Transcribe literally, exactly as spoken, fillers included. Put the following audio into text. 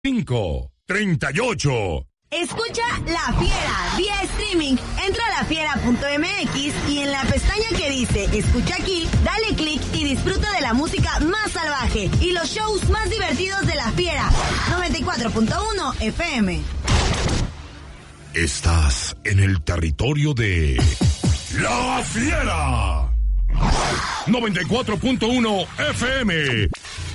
cinco, treinta y ocho. Escucha La Fiera vía streaming. Entra a la fiera punto m x y en la pestaña que dice Escucha aquí, dale clic y disfruta de la música más salvaje y los shows más divertidos de La Fiera. noventa y cuatro punto uno F M. Estás en el territorio de La Fiera. noventa y cuatro punto uno F M.